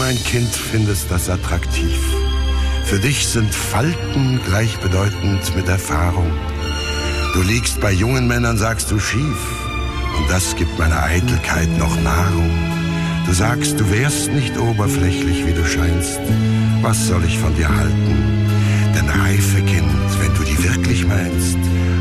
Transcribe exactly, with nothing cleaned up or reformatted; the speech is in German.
mein Kind, findest das attraktiv. Für dich sind Falten gleichbedeutend mit Erfahrung. Du liegst bei jungen Männern, sagst du, schief. Und das gibt meiner Eitelkeit noch Nahrung. Du sagst, du wärst nicht oberflächlich, wie du scheinst. Was soll ich von dir halten? Denn reife Kind, wenn du die wirklich meinst,